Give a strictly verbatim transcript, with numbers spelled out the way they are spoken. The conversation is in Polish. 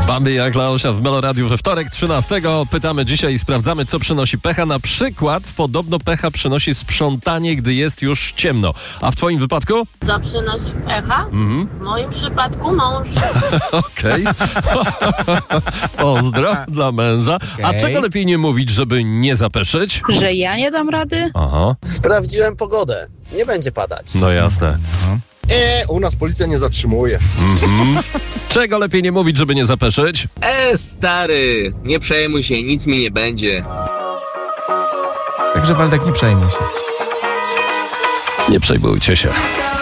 Bambi jak Laosia w Meloradiu we wtorek trzynastego. Pytamy dzisiaj i sprawdzamy, co przynosi pecha. Na przykład podobno pecha przynosi sprzątanie, gdy jest już ciemno. A w twoim wypadku? Co przynosi pecha? Mhm. W moim przypadku mąż. Okej. Pozdro dla męża. A Okej. czego lepiej nie mówić, żeby nie zapeszyć? Że ja nie dam rady? Aha, Sprawdziłem pogodę. Nie będzie padać. no jasne. E, u nas policja nie zatrzymuje. Czego lepiej nie mówić, żeby nie zapeszyć? E, stary, nie przejmuj się, nic mi nie będzie. Także Waldek, nie przejmuj się. Nie przejmujcie się.